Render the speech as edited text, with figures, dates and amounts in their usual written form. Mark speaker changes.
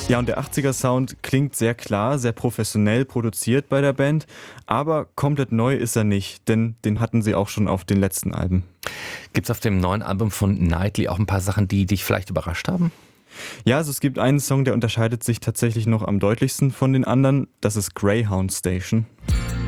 Speaker 1: Ja, und der 80er-Sound klingt sehr klar, sehr professionell produziert bei der Band, aber komplett neu ist er nicht, denn den hatten sie auch schon auf den letzten Alben.
Speaker 2: Gibt's auf dem neuen Album von Nightly auch ein paar Sachen, die dich vielleicht überrascht haben?
Speaker 1: Ja, also es gibt einen Song, der unterscheidet sich tatsächlich noch am deutlichsten von den anderen, das ist Greyhound Station.